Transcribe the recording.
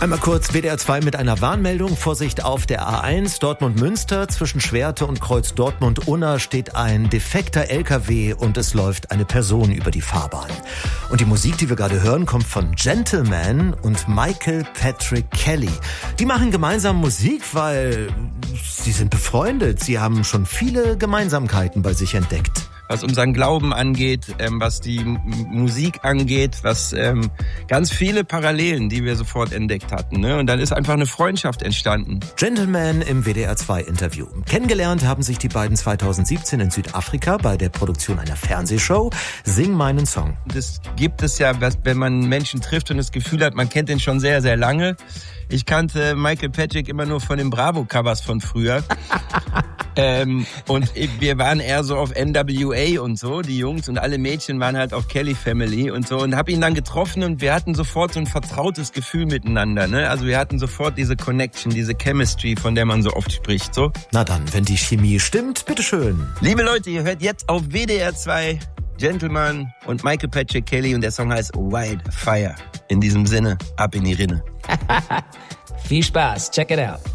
Einmal kurz WDR 2 mit einer Warnmeldung. Vorsicht auf der A1 Dortmund-Münster. Zwischen Schwerte und Kreuz Dortmund-Unna steht ein defekter LKW und es läuft eine Person über die Fahrbahn. Und die Musik, die wir gerade hören, kommt von Gentleman und Michael Patrick Kelly. Die machen gemeinsam Musik, weil sie sind befreundet. Sie haben schon viele Gemeinsamkeiten bei sich entdeckt. Was unseren Glauben angeht, was die Musik angeht, was ganz viele Parallelen, die wir sofort entdeckt hatten. Ne? Und dann ist einfach eine Freundschaft entstanden. Gentleman im WDR 2 Interview. Kennengelernt haben sich die beiden 2017 in Südafrika bei der Produktion einer Fernsehshow Sing meinen Song. Das gibt es ja, wenn man Menschen trifft und das Gefühl hat, man kennt den schon sehr, sehr lange. Ich kannte Michael Patrick immer nur von den Bravo-Covers von früher. Und wir waren eher so auf NWA und so, die Jungs, und alle Mädchen waren halt auf Kelly Family und so, und habe ihn dann getroffen und wir hatten sofort so ein vertrautes Gefühl miteinander, ne? Also wir hatten sofort diese Connection, diese Chemistry, von der man so oft spricht, so. Na dann, wenn die Chemie stimmt, bitteschön. Liebe Leute, ihr hört jetzt auf WDR 2 Gentleman und Michael Patrick Kelly und der Song heißt Wildfire. In diesem Sinne, ab in die Rinne. Viel Spaß, check it out.